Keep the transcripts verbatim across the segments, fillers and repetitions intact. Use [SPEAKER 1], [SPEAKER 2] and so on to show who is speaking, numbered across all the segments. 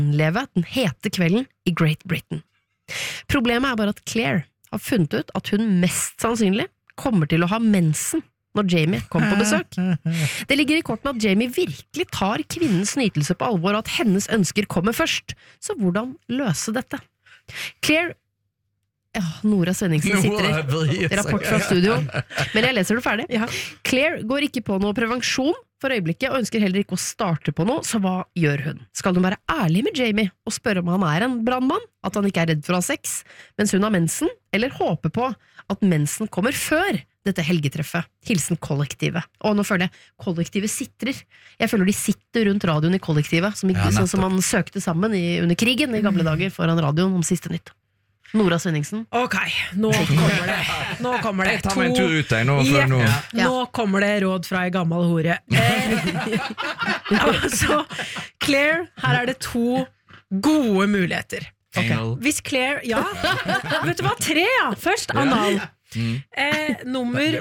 [SPEAKER 1] leve den hete kvelden i Great Britain. Problemet er bare at Claire har funnet ut at hun mest sannsynlig kommer til å ha mensen når Jamie kommer på besøk. Det ligger i kortene at Jamie virkelig tar kvinnens nytelse på alvor, og at hennes ønsker kommer først. Så hvordan løse dette? Claire Ja, Nora Svenningsen sitter i rapport fra studio, men jeg leser det ferdig. Ja. Claire går ikke på noe prevensjon for øyeblikket, og ønsker heller ikke å starte på noe, så hva gjør hun? Skal hun være ærlig med Jamie og spørre om han er en brannmann, at han ikke er redd for å ha sex, mens hun har mensen, eller håpe på at mensen kommer før dette helgetreffet? Hilsen kollektivet. Og nå føler jeg kollektivet sitrer. Jeg føler de sitter rundt radioen i kollektivet, som, ikke, ja, sånn som man søkte sammen i, under krigen i gamle dager foran radioen om siste nytt. Nora Svenningsen.
[SPEAKER 2] Ok, nå kommer det. Nå kommer det.
[SPEAKER 3] Jeg tar meg en tur ut deg nå.
[SPEAKER 2] Ja.
[SPEAKER 3] nå.
[SPEAKER 2] Ja. Nå kommer det råd fra en gammel hore. Eh, altså, Claire, her er det to gode muligheter. Okay. Hvis Claire, ja, vet du hva, tre ja, først anal. Mm. Eh, nummer,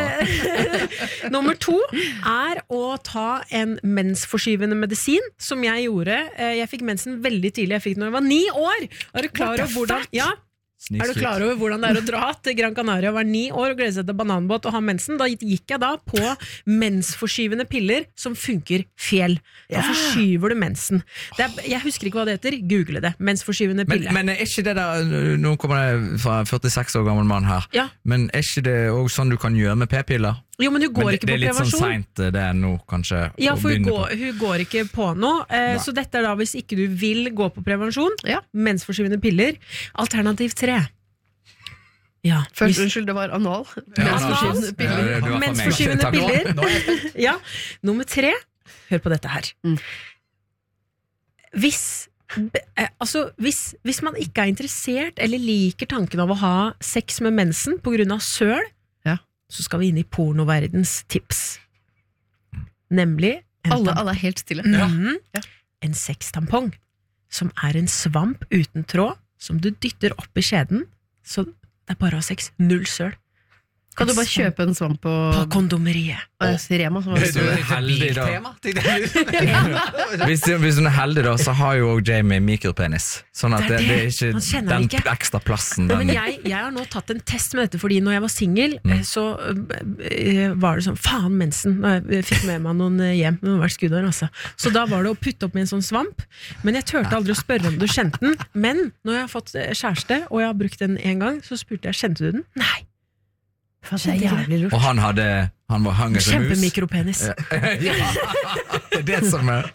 [SPEAKER 2] eh, nummer to er å ta en mensforskyvende medisin, som jeg gjorde. Eh, jeg fikk mensen veldig tidlig, jeg fikk når jeg var ni år. Er du klar over hvordan, ja, er du klar over hvordan det er å dra til Gran Canaria og være ni år og glede seg til bananbåt og ha mensen? Da gikk jeg da på mensforskyvende piller som funker fjell. Da forskyver du mensen. Det er, jeg husker ikke hva det heter, google det. Mensforskyvende piller.
[SPEAKER 3] Men, men er ikke det der, nå kommer det fra førtiseks år gammel mann her,
[SPEAKER 2] ja.
[SPEAKER 3] Men er ikke det også sånn du kan gjøre med p-piller?
[SPEAKER 2] Jo, men hun går men det, ikke på prevensjon. Det er litt
[SPEAKER 3] prevensjon. Sånn sent det er nå, kanskje.
[SPEAKER 2] Ja, for hun går, hun går ikke på noe. Eh, så dette er da hvis ikke du vil gå på prevensjon, ja. Mensforskyvende piller. Alternativ tre. Ja.
[SPEAKER 1] Først, unnskyld, det var anal.
[SPEAKER 2] Ja, mensforskyvende piller. Ja, mensforskyvende piller. Ja. Nummer tre, hør på dette her. Mm. Hvis, eh, altså, hvis, hvis man ikke er interessert eller liker tanken av å ha sex med mensen på grunn av søl, så skal vi inn i pornoverdens tips. Nemlig en
[SPEAKER 1] alle, alle er helt stille.
[SPEAKER 2] Mm, ja. En sextampong, som er en svamp uten tråd, som du dytter opp i skjeden, så det er bare å ha sex, null søl.
[SPEAKER 1] Kan du bare kjøpe en svamp på,
[SPEAKER 2] på kondomeriet?
[SPEAKER 1] Og Rema, som var
[SPEAKER 3] hvis du er heldig da hvis, hvis du er heldig da, så har jo også Jamie mikropenis. Sånn at det, det, det er ikke den ikke. Ekstra plassen.
[SPEAKER 2] Den. Men jeg, jeg har nå tatt en test med dette, fordi når jeg var single, mm. så uh, var det sånn, faen mensen, jeg fikk med meg noen hjem, noen vært skuddår, altså. Så da var det å putte opp med en sånn svamp, men jeg tørte aldri å spørre om du kjente den, men når jeg har fått kjæreste, og jeg har brukt den en gang, så spurte jeg, kjente du den? Nei.
[SPEAKER 1] Det er jævlig lurt.
[SPEAKER 3] Og han hadde han var hang som mus.
[SPEAKER 2] Kjempemikropenis.
[SPEAKER 3] Ja. Det er det som er,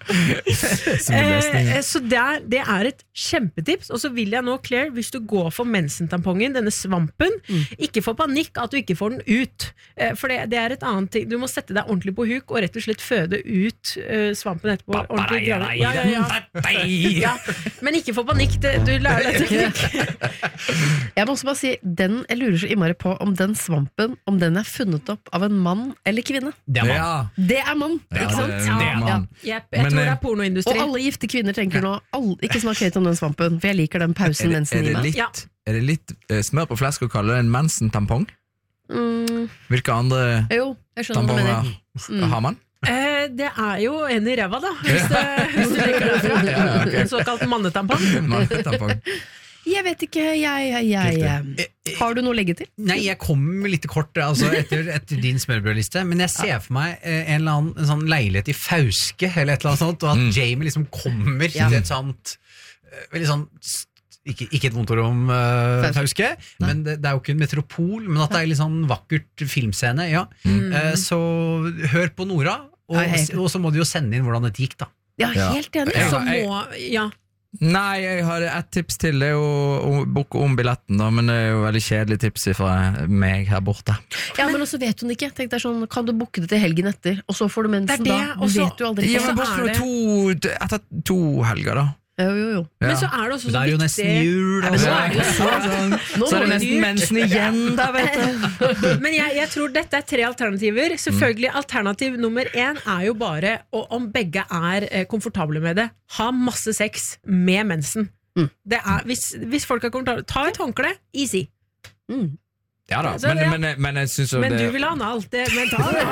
[SPEAKER 3] som er
[SPEAKER 2] eh, Så det er, det er et kjempetips. Og så vil jeg nå, Claire, hvis du går for mensentampongen, denne svampen, mm. ikke få panikk at du ikke får den ut. Eh, for det, det er et annet ting. Du må sette deg ordentlig på huk og rett og slett føde ut uh, svampen etterpå. Ordentlig ja, ja, ja. Ja. Men ikke få panikk, det, du lærer deg teknikk.
[SPEAKER 1] Jeg må også bare si, den, jeg lurer så innmari på om den svampen, om den er funnet opp av en mann eller kvinne.
[SPEAKER 3] Det er mann. Ja.
[SPEAKER 1] Det er mann,
[SPEAKER 3] ja,
[SPEAKER 1] ikke sant?
[SPEAKER 3] Det er, det er mann.
[SPEAKER 2] Ja. Jeg, jeg Men, tror det er pornoindustri.
[SPEAKER 1] Og alle gifte kvinner tenker nå, alle, ikke snakk høyt om den svampen, for jeg liker den pausen mensen i meg.
[SPEAKER 3] Litt, ja. Er det litt uh, smør på flesk å kalle det en mensentampong? Mm. Hvilke andre
[SPEAKER 1] jo, jeg tamponger
[SPEAKER 3] mm. har man?
[SPEAKER 2] Eh, det er jo en i ræva da, hvis, det, hvis du liker det fra. Ja, okay. En såkalt mannetampong.
[SPEAKER 3] Mannetampong.
[SPEAKER 1] Jeg vet ikke, jeg, jeg, jeg, jeg har du noe å legge til?
[SPEAKER 4] Nei, jeg kommer med litt kort altså, etter, etter din smørbrødliste, men jeg ser for meg en eller annen en sånn leilighet i Fauske, eller et eller annet sånt, og at mm. Jamie liksom kommer ja. til et sånt, veldig sånn, ikke, ikke et vondt ord om uh, Fauske, Nei. men det, det er jo ikke en metropol, men at det er litt sånn vakkert filmscene, ja. Mm. Uh, så hør på Nora, og, og så må du jo sende inn hvordan det gikk da.
[SPEAKER 1] Ja, helt enig.
[SPEAKER 2] Så må, ja.
[SPEAKER 3] Nei, jeg har et tips til. Det er jo å boke om billetten da, men det er jo veldig kjedelig tips fra meg her borte.
[SPEAKER 1] Ja, men også vet hun ikke. Tenk deg sånn, kan du booke det til helgen etter, og så får du mensen da? Du
[SPEAKER 2] også,
[SPEAKER 1] vet du aldri.
[SPEAKER 3] Ja, men borte fra to, etter to helger da.
[SPEAKER 1] Jo, jo, jo.
[SPEAKER 2] Ja. Men så er det også så
[SPEAKER 4] det er jo nesten jul.
[SPEAKER 2] Ja, så er det så,
[SPEAKER 3] sånn. Så er det nesten mensen igjen da, vet du.
[SPEAKER 2] Men jeg, jeg tror dette er tre alternativer. Selvfølgelig alternativ nummer én er jo bare, og om begge er eh, komfortable med det, ha masse sex med mensen. Mm. Det er, hvis, hvis folk er komfortable, ta et håndkle, easy. Mm.
[SPEAKER 3] Ja da,
[SPEAKER 2] Så,
[SPEAKER 3] men,
[SPEAKER 2] ja.
[SPEAKER 3] men, men jeg synes jo
[SPEAKER 2] Men
[SPEAKER 3] det
[SPEAKER 2] du vil ha anal, det, men ta den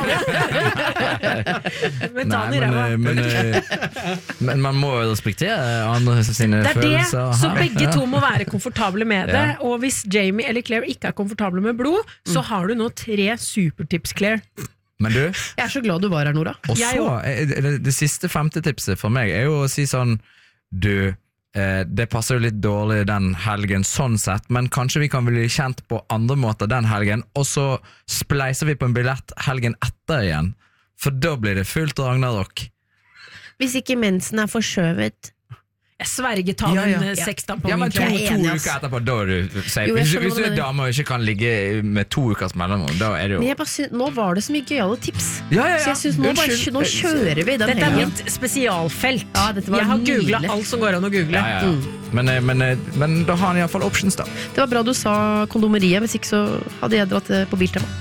[SPEAKER 2] Men ta den i
[SPEAKER 3] Nei,
[SPEAKER 2] ræva.
[SPEAKER 3] men, men, men man må jo respektere andre sine
[SPEAKER 2] Det er det,
[SPEAKER 3] følelser.
[SPEAKER 2] så begge to må være komfortable med det.
[SPEAKER 3] Ja.
[SPEAKER 2] Og hvis Jamie eller Claire ikke er komfortable med blod, så har du nå tre supertips, Claire.
[SPEAKER 3] Men du,
[SPEAKER 1] Jeg er så glad du var her, Nora.
[SPEAKER 3] og
[SPEAKER 2] Jeg
[SPEAKER 3] så er det, det siste femte tipset for meg er jo å si sånn, du, eh, det passer jo litt dårlig den helgen sånn sett, men kanskje vi kan bli kjent på andre måter den helgen, og så spleiser vi på en billett helgen etter igjen, for da blir det fullt Ragnarok.
[SPEAKER 1] Hvis ikke mensen er forskjøvet.
[SPEAKER 2] Jeg sverger ta
[SPEAKER 3] Ja, ja.
[SPEAKER 2] den
[SPEAKER 3] Ja.
[SPEAKER 2] sextampongen.
[SPEAKER 3] Ja, men to,
[SPEAKER 1] Jeg er
[SPEAKER 3] to
[SPEAKER 1] enig, ass.
[SPEAKER 3] uker etterpå, da er du safe.
[SPEAKER 1] Jo, jeg
[SPEAKER 3] Hvis,
[SPEAKER 1] skjønner
[SPEAKER 3] hvis
[SPEAKER 1] hva
[SPEAKER 3] du
[SPEAKER 1] du
[SPEAKER 3] er
[SPEAKER 1] mener.
[SPEAKER 3] dame og ikke kan ligge med to ukers mellomrom, da er det jo...
[SPEAKER 1] Men jeg bare sy- nå var det så mye gøyale tips.
[SPEAKER 3] Ja, ja, ja.
[SPEAKER 1] Så jeg synes nå, bare,
[SPEAKER 3] Unnskyld.
[SPEAKER 1] nå kjører vi den
[SPEAKER 2] Dette er
[SPEAKER 1] helgen.
[SPEAKER 2] mitt spesialfelt.
[SPEAKER 1] Ja, dette var
[SPEAKER 2] Jeg har
[SPEAKER 1] nydelig.
[SPEAKER 2] googlet alt som går an å google.
[SPEAKER 3] Ja, ja, ja. Men, eh, men, eh, men da har han i hvert fall options da.
[SPEAKER 1] Det var bra du sa kondomeriet, hvis ikke så hadde jeg dratt det på Biltema.